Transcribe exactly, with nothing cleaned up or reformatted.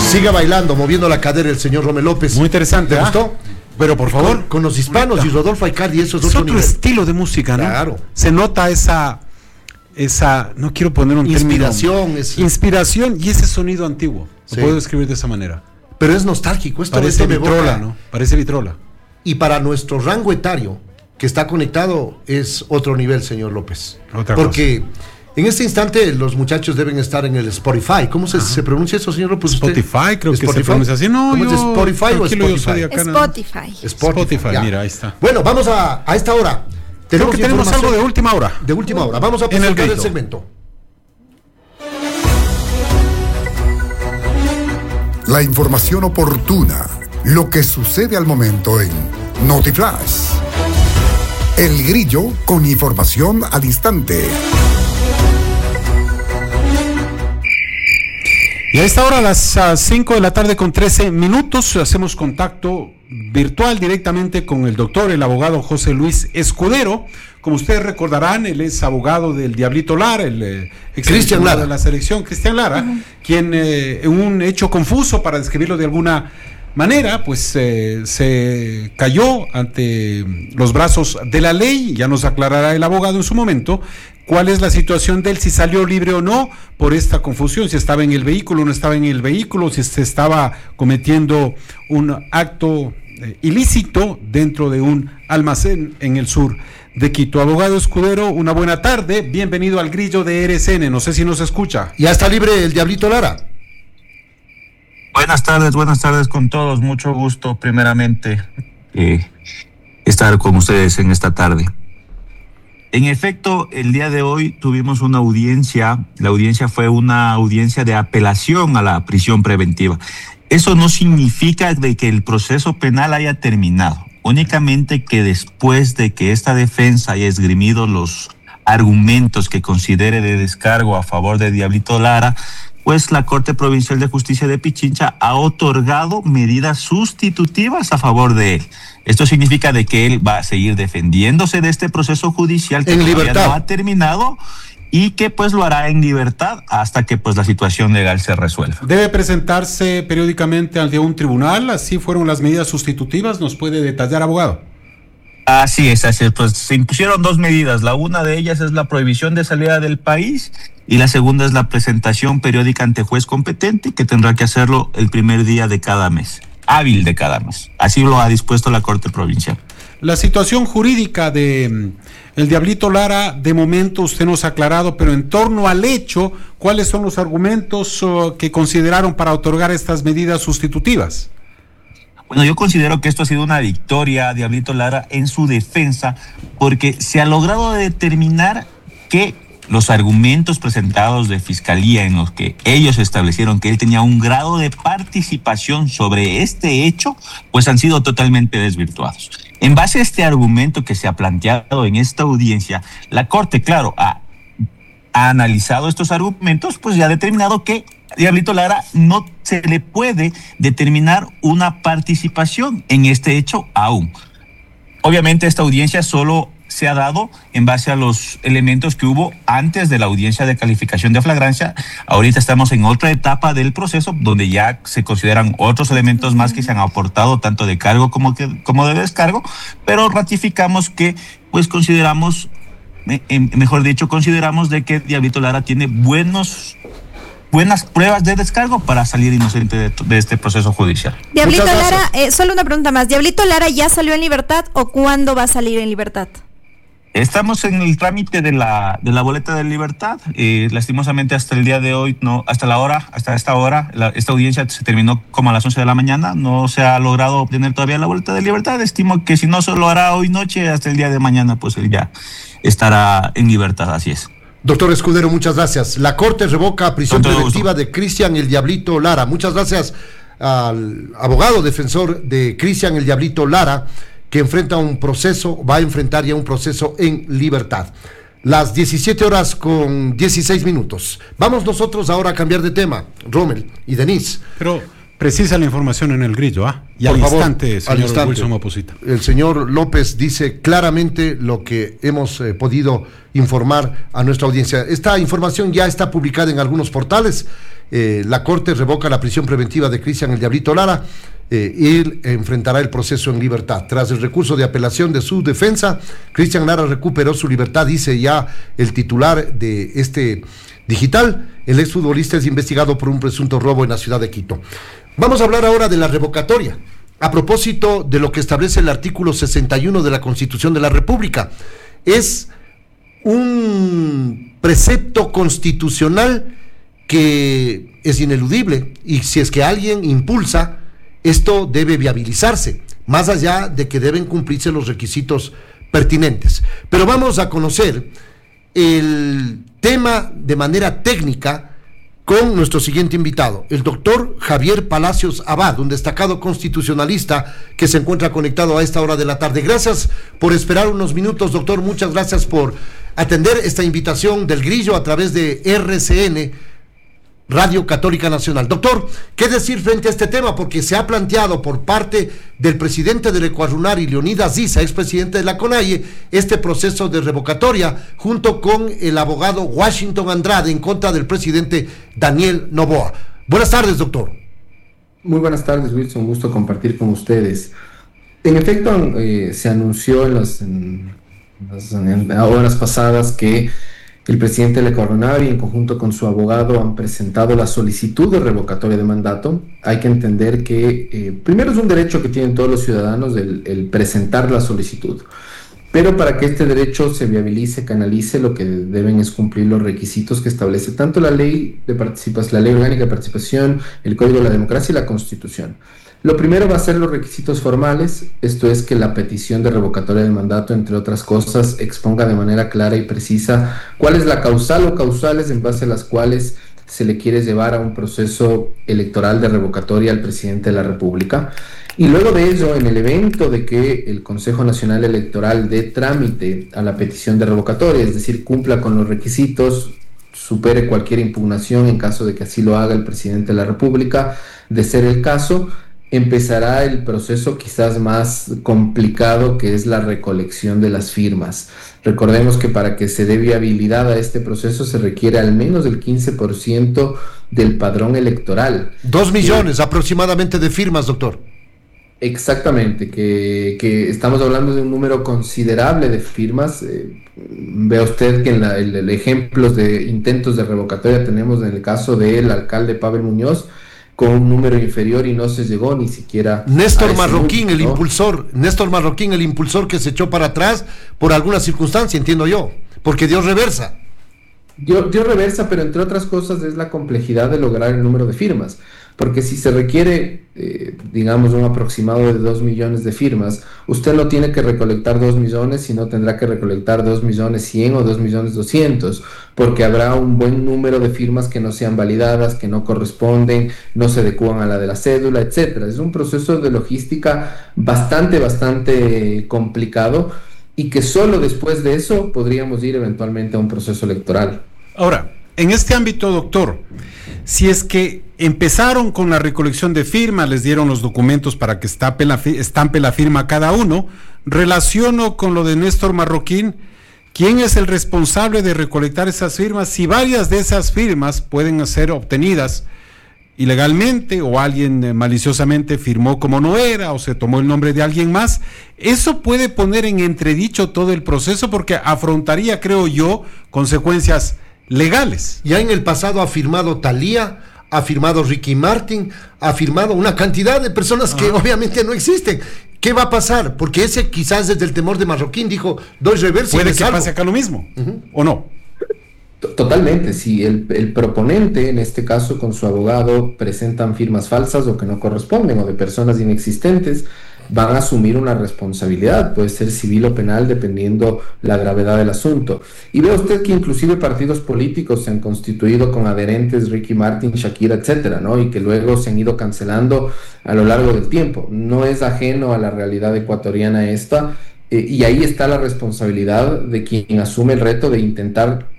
Siga bailando, moviendo la cadera el señor Rommel López. Muy interesante. ¿Te ¿ah? gustó? Pero por favor. Con, con los hispanos y Rodolfo Aicardi, eso es, es otro, otro nivel. estilo de música, ¿no? Claro. Se nota esa, esa, no quiero poner un inspiración, término. es... Inspiración y ese sonido antiguo. Lo Sí. puedo describir de esa manera. Pero es nostálgico. Esto, Parece esto me vitrola, evoca. ¿no? Parece vitrola. Y para nuestro rango etario que está conectado es otro nivel, señor López. Otra Porque cosa. En este instante los muchachos deben estar en el Spotify. ¿Cómo se, se pronuncia eso, señor López? Spotify, creo ¿Spotify? que se pronuncia así. No, ¿Cómo yo, es Spotify o Spotify? Acá, ¿no? Spotify. Spotify, Spotify mira, ahí está. Bueno, vamos a, a esta hora. Creo que tenemos algo de última hora. De última hora. Vamos a presentar el, el segmento. La información oportuna, lo que sucede al momento en Notiflash. El Grillo con información al instante. Y a esta hora, a las cinco de la tarde con trece minutos, hacemos contacto virtual directamente con el doctor, el abogado José Luis Escudero. Como ustedes recordarán, él es abogado del Diablito Lara, el eh, ex Cristian Lara de la selección, Cristian Lara, uh-huh. quien eh, en un hecho confuso, para describirlo de alguna manera, pues eh, se cayó ante los brazos de la ley. Ya nos aclarará el abogado en su momento cuál es la situación de él, si salió libre o no por esta confusión, si estaba en el vehículo o no estaba en el vehículo, si se estaba cometiendo un acto eh, ilícito dentro de un almacén en el sur de Quito. Abogado Escudero, una buena tarde, bienvenido al Grillo de R C N, no sé si nos escucha. ¿Ya está libre el Diablito Lara? Buenas tardes, buenas tardes con todos, mucho gusto primeramente eh, estar con ustedes en esta tarde. En efecto, el día de hoy tuvimos una audiencia, la audiencia fue una audiencia de apelación a la prisión preventiva. Eso no significa de que el proceso penal haya terminado, únicamente que después de que esta defensa haya esgrimido los argumentos que considere de descargo a favor de Diablito Lara, pues la Corte Provincial de Justicia de Pichincha ha otorgado medidas sustitutivas a favor de él. Esto significa de que él va a seguir defendiéndose de este proceso judicial que en todavía libertad. no ha terminado y que pues lo hará en libertad hasta que pues la situación legal se resuelva. ¿Debe presentarse periódicamente ante un tribunal? ¿Así fueron las medidas sustitutivas? ¿Nos puede detallar, abogado? Así es, así es. Pues se impusieron dos medidas. La una de ellas es la prohibición de salida del país y la segunda es la presentación periódica ante juez competente, que tendrá que hacerlo el primer día de cada mes, hábil de cada mes. Así lo ha dispuesto la Corte Provincial. La situación jurídica de el Diablito Lara, de momento usted nos ha aclarado, pero en torno al hecho, ¿cuáles son los argumentos uh, que consideraron para otorgar estas medidas sustitutivas? Bueno, yo considero que esto ha sido una victoria, Diablito Lara, en su defensa, porque se ha logrado determinar que los argumentos presentados de Fiscalía en los que ellos establecieron que él tenía un grado de participación sobre este hecho, pues han sido totalmente desvirtuados. En base a este argumento que se ha planteado en esta audiencia, la Corte, claro, ha, ha analizado estos argumentos, pues ya ha determinado que Diablito Lara no se le puede determinar una participación en este hecho aún. Obviamente esta audiencia solo se ha dado en base a los elementos que hubo antes de la audiencia de calificación de flagrancia. Ahorita estamos en otra etapa del proceso donde ya se consideran otros elementos más que se han aportado tanto de cargo como, que, como de descargo, pero ratificamos que pues consideramos, mejor dicho, consideramos de que Diablito Lara tiene buenos buenas pruebas de descargo para salir inocente de, de este proceso judicial. Diablito Lara, eh, solo una pregunta más. ¿Diablito Lara ya salió en libertad o cuándo va a salir en libertad? Estamos en el trámite de la de la boleta de libertad. Eh, lastimosamente hasta el día de hoy, no, hasta la hora, hasta esta hora, la, esta audiencia se terminó como a las once de la mañana. No se ha logrado obtener todavía la boleta de libertad. Estimo que si no se lo hará hoy noche, hasta el día de mañana, pues él ya estará en libertad. Así es. Doctor Escudero, muchas gracias. La Corte revoca prisión preventiva de Cristian el Diablito Lara. Muchas gracias al abogado defensor de Cristian el Diablito Lara, que enfrenta un proceso, va a enfrentar ya un proceso en libertad. Las diecisiete horas con dieciséis minutos. Vamos nosotros ahora a cambiar de tema, Rommel y Denise. Pero precisa la información en el Grillo, ¿ah? Y al instante, señor Wilson Maposita. El señor López dice claramente lo que hemos eh, podido informar a nuestra audiencia. Esta información ya está publicada en algunos portales eh, la Corte revoca la prisión preventiva de Cristian el Diablito Lara eh, y él enfrentará el proceso en libertad. Tras el recurso de apelación de su defensa, Cristian Lara recuperó su libertad, dice ya el titular de este digital. El exfutbolista es investigado por un presunto robo en la ciudad de Quito. Vamos a hablar ahora de la revocatoria, a propósito de lo que establece el artículo sesenta y uno de la Constitución de la República. Es un precepto constitucional que es ineludible, y si es que alguien impulsa, esto debe viabilizarse, más allá de que deben cumplirse los requisitos pertinentes. Pero vamos a conocer el tema de manera técnica con nuestro siguiente invitado, el doctor Javier Palacios Abad, un destacado constitucionalista que se encuentra conectado a esta hora de la tarde. Gracias por esperar unos minutos, doctor. Muchas gracias por atender esta invitación del Grillo a través de R C N, Radio Católica Nacional. Doctor, ¿qué decir frente a este tema? Porque se ha planteado por parte del presidente del Ecuarunari, Leonidas Diza, expresidente de la CONAIE, este proceso de revocatoria junto con el abogado Washington Andrade en contra del presidente Daniel Noboa. Buenas tardes, doctor. Muy buenas tardes, Wilson. Un gusto compartir con ustedes. En efecto, eh, se anunció en las, en las en horas pasadas que el presidente del Ecuarunari, en conjunto con su abogado, han presentado la solicitud de revocatoria de mandato. Hay que entender que, eh, primero, es un derecho que tienen todos los ciudadanos el, el presentar la solicitud. Pero para que este derecho se viabilice, canalice, lo que deben es cumplir los requisitos que establece tanto la ley de participación, la ley orgánica de participación, el Código de la Democracia y la Constitución. Lo primero va a ser los requisitos formales, esto es que la petición de revocatoria del mandato, entre otras cosas, exponga de manera clara y precisa cuál es la causal o causales en base a las cuales se le quiere llevar a un proceso electoral de revocatoria al presidente de la República. Y luego de ello, en el evento de que el Consejo Nacional Electoral dé trámite a la petición de revocatoria, es decir, cumpla con los requisitos, supere cualquier impugnación en caso de que así lo haga el presidente de la República, de ser el caso, empezará el proceso quizás más complicado, que es la recolección de las firmas. Recordemos que para que se dé viabilidad a este proceso se requiere al menos el quince por ciento del padrón electoral. Dos millones eh, aproximadamente de firmas, doctor. Exactamente, que, que estamos hablando de un número considerable de firmas. Eh, vea usted que en la, el, el ejemplos de intentos de revocatoria tenemos en el caso del alcalde Pavel Muñoz, con un número inferior y no se llegó ni siquiera Néstor Marroquín, número, el ¿no? impulsor, Néstor Marroquín, el impulsor que se echó para atrás por alguna circunstancia, entiendo yo, porque dio reversa. Dio, dio reversa, pero entre otras cosas es la complejidad de lograr el número de firmas, porque si se requiere, eh, digamos, un aproximado de dos millones de firmas, usted no tiene que recolectar dos millones, sino tendrá que recolectar dos millones cien o dos millones doscientos, porque habrá un buen número de firmas que no sean validadas, que no corresponden, no se adecúan a la de la cédula, etcétera. Es un proceso de logística bastante, bastante complicado, y que solo después de eso podríamos ir eventualmente a un proceso electoral. Ahora, en este ámbito, doctor, si es que empezaron con la recolección de firmas, les dieron los documentos para que estampe la, estampe la firma cada uno, relaciono con lo de Néstor Marroquín, ¿quién es el responsable de recolectar esas firmas? Si varias de esas firmas pueden ser obtenidas ilegalmente o alguien eh, maliciosamente firmó como no era o se tomó el nombre de alguien más, eso puede poner en entredicho todo el proceso, porque afrontaría, creo yo, consecuencias legales. Ya en el pasado ha firmado Thalía, ha firmado Ricky Martin, ha firmado una cantidad de personas que ah. obviamente no existen. ¿Qué va a pasar? Porque ese quizás desde el temor de Marroquín dijo, doy reversa. Puede que pase acá lo mismo, uh-huh. ¿o no? Totalmente, si el, el proponente, en este caso con su abogado, presentan firmas falsas o que no corresponden o de personas inexistentes, van a asumir una responsabilidad, puede ser civil o penal dependiendo la gravedad del asunto. Y ve usted que inclusive partidos políticos se han constituido con adherentes, Ricky Martin, Shakira, etcétera, ¿no? Y que luego se han ido cancelando a lo largo del tiempo. No es ajeno a la realidad ecuatoriana esta, eh, y ahí está la responsabilidad de quien asume el reto de intentar